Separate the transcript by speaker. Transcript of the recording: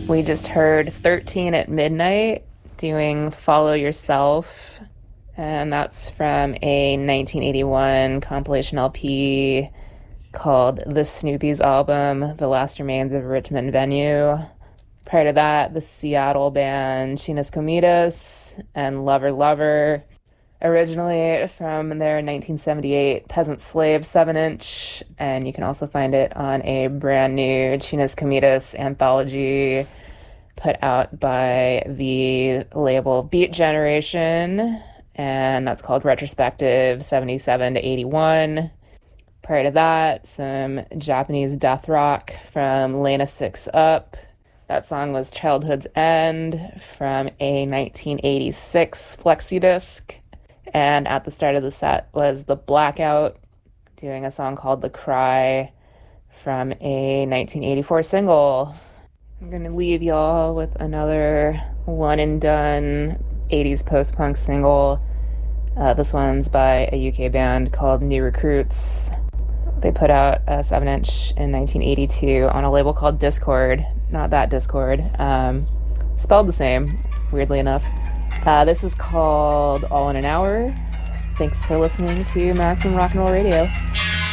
Speaker 1: We just heard 13 at Midnight doing Follow Yourself, and that's from a 1981 compilation LP called The Snoopy's Album, The Last Remains of Richmond Venue. Prior to that, the Seattle band Chinas Comidas and Lover Lover, originally from their 1978 Peasant Slave 7-inch, and you can also find it on a brand new Chinas Comidas anthology put out by the label Beat Generation, and that's called Retrospective 77 to 81. Prior to that, some Japanese death rock from Lena Six Up. That song was Childhood's End from a 1986 flexi disc. And at the start of the set was The Blackout doing a song called The Cry from a 1984 single. I'm going to leave y'all with another one and done 80s post-punk single. This one's by a UK band called New Recruits. They put out a 7-inch in 1982 on a label called Discord. Not that Discord. Spelled the same, weirdly enough. This is called All in an Hour. Thanks for listening to Maximum Rock and Roll Radio.